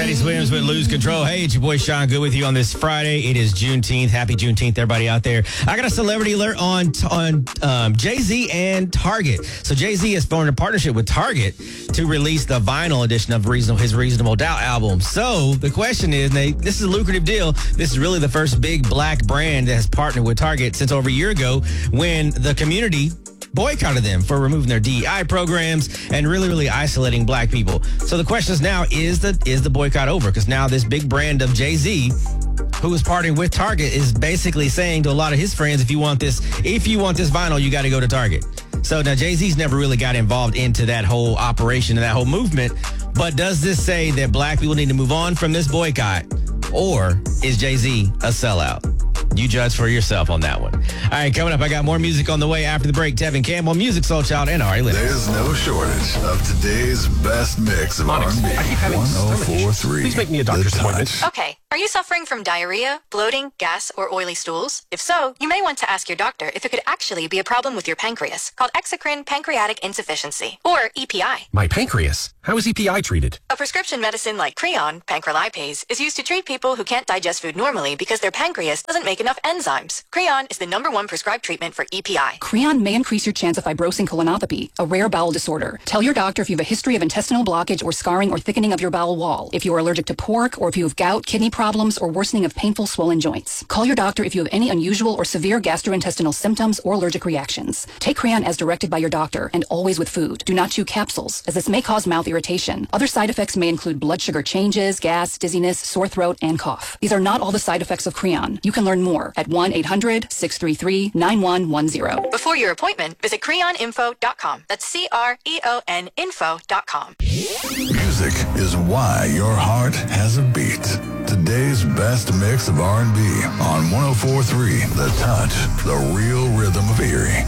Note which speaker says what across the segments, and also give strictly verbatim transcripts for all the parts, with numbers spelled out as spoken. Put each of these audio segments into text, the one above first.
Speaker 1: Teddy Swims with Lose Control. Hey, it's your boy Sean Good with you on this Friday. It is Juneteenth. Happy Juneteenth, everybody out there. I got a celebrity alert on on um, Jay-Z and Target. So Jay-Z has formed a partnership with Target to release the vinyl edition of Reasonable, his Reasonable Doubt album. So the question is, they, this is a lucrative deal. This is really the first big black brand that has partnered with Target since over a year ago when the community boycotted them for removing their D E I programs and really, really isolating black people. So the question is now, is the is the boycott over? Because now this big brand of Jay-Z, who is partnering with Target, is basically saying to a lot of his friends, if you want this, if you want this vinyl, you got to go to Target. So now Jay-Z's never really got involved into that whole operation and that whole movement. But does this say that black people need to move on from this boycott? Or is Jay-Z a sellout? You judge for yourself on that one. All right, coming up, I got more music on the way after the break. Tevin Campbell, Music Soul Child, and Ari Lennox.
Speaker 2: There's no shortage of today's best mix of R and B. one oh four point three.
Speaker 3: Please make me a doctor's appointment.
Speaker 4: Okay. Are you suffering from diarrhea, bloating, gas, or oily stools? If so, you may want to ask your doctor if it could actually be a problem with your pancreas, called exocrine pancreatic insufficiency, or E P I.
Speaker 3: My pancreas? How is E P I treated?
Speaker 4: A prescription medicine like Creon, pancrelipase, is used to treat people who can't digest food normally because their pancreas doesn't make enough enzymes. Creon is the number one prescribed treatment for E P I.
Speaker 5: Creon may increase your chance of fibrosing colonopathy, a rare bowel disorder. Tell your doctor if you have a history of intestinal blockage or scarring or thickening of your bowel wall, if you are allergic to pork, or if you have gout, kidney problems, or worsening of painful swollen joints. Call your doctor if you have any unusual or severe gastrointestinal symptoms or allergic reactions. Take Creon as directed by your doctor and always with food. Do not chew capsules, as this may cause mouth irritation. Other side effects may include blood sugar changes, gas, dizziness, sore throat, and cough. These are not all the side effects of Creon. You can learn more at one eight hundred six three three nine one one zero.
Speaker 4: Before your appointment, visit creon info dot com. That's C R E O N info dot com.
Speaker 2: Music is why your heart has a beat. Today's best mix of R and B on one oh four point three The Touch, the real rhythm of Erie.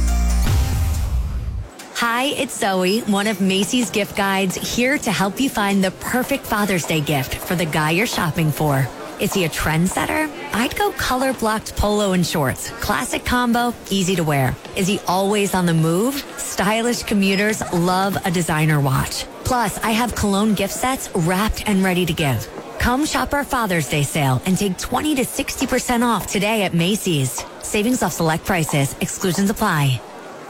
Speaker 6: Hi, it's Zoe, one of Macy's gift guides, here to help you find the perfect Father's Day gift for the guy you're shopping for. Is he a trendsetter? I'd go color-blocked polo and shorts. Classic combo, easy to wear. Is he always on the move? Stylish commuters love a designer watch. Plus, I have cologne gift sets wrapped and ready to give. Come shop our Father's Day sale and take twenty to sixty percent off today at Macy's. Savings off select prices. Exclusions apply.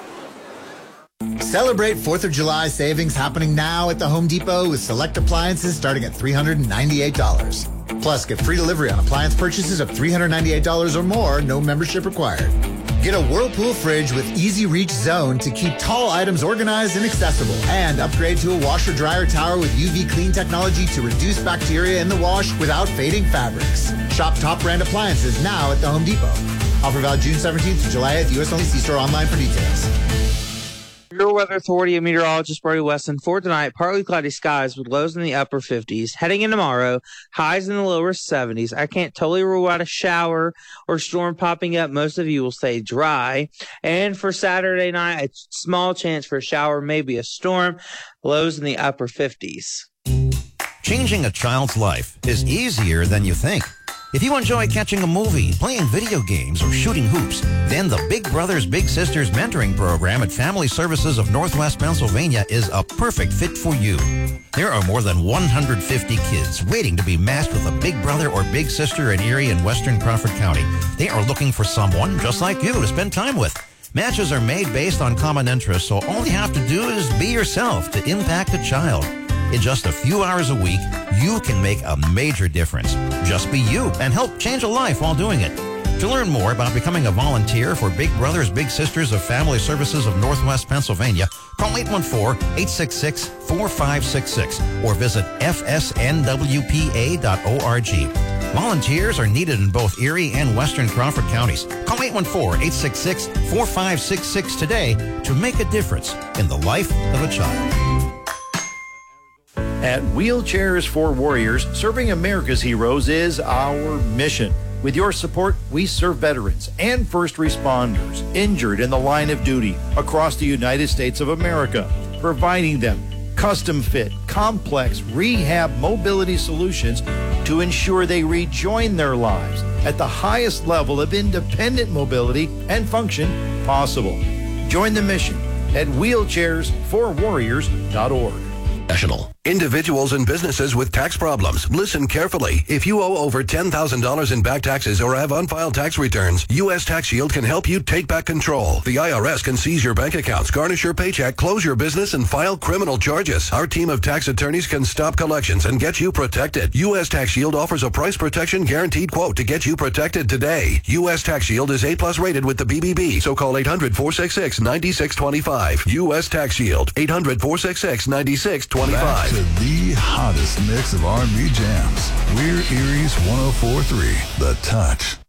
Speaker 7: Celebrate fourth of July savings happening now at the Home Depot with select appliances starting at three hundred ninety-eight dollars. Plus, get free delivery on appliance purchases of three hundred ninety-eight dollars or more, no membership required. Get a Whirlpool fridge with Easy Reach Zone to keep tall items organized and accessible. And upgrade to a washer-dryer tower with U V clean technology to reduce bacteria in the wash without fading fabrics. Shop top brand appliances now at the Home Depot. Offer valid June seventeenth to July eighth, U S only. See store online for details.
Speaker 8: Your Weather Authority and meteorologist Brody Weston for tonight. Partly cloudy skies with lows in the upper fifties. Heading in tomorrow, highs in the lower seventies. I can't totally rule out a shower or storm popping up. Most of you will stay dry. And for Saturday night, a small chance for a shower, maybe a storm. Lows in the upper fifties.
Speaker 9: Changing a child's life is easier than you think. If you enjoy catching a movie, playing video games, or shooting hoops, then the Big Brothers Big Sisters mentoring program at Family Services of Northwest Pennsylvania is a perfect fit for you. There are more than one hundred fifty kids waiting to be matched with a big brother or big sister in Erie and Western Crawford County. They are looking for someone just like you to spend time with. Matches are made based on common interests, so all you have to do is be yourself to impact a child. In just a few hours a week, you can make a major difference. Just be you and help change a life while doing it. To learn more about becoming a volunteer for Big Brothers Big Sisters of Family Services of Northwest Pennsylvania, call eight one four, eight six six, four five six six or visit f s n w p a dot org. Volunteers are needed in both Erie and Western Crawford counties. Call eight one four, eight six six, four five six six today to make a difference in the life of a child.
Speaker 10: At Wheelchairs for Warriors, serving America's heroes is our mission. With your support, we serve veterans and first responders injured in the line of duty across the United States of America, providing them custom-fit, complex rehab mobility solutions to ensure they rejoin their lives at the highest level of independent mobility and function possible. Join the mission at wheelchairs for warriors dot org.
Speaker 3: National.
Speaker 11: Individuals and businesses with tax problems, listen carefully. If you owe over ten thousand dollars in back taxes or have unfiled tax returns, U S Tax Shield can help you take back control. The I R S can seize your bank accounts, garnish your paycheck, close your business, and file criminal charges. Our team of tax attorneys can stop collections and get you protected. U S Tax Shield offers a price protection guaranteed quote to get you protected today. U S Tax Shield is A plus rated with the B B B, so call eight hundred, four six six, nine six two five. U S Tax Shield, eight hundred, four six six, nine six two five.
Speaker 2: Back to the hottest mix of R and B jams. We're Erie's one oh four point three, The Touch.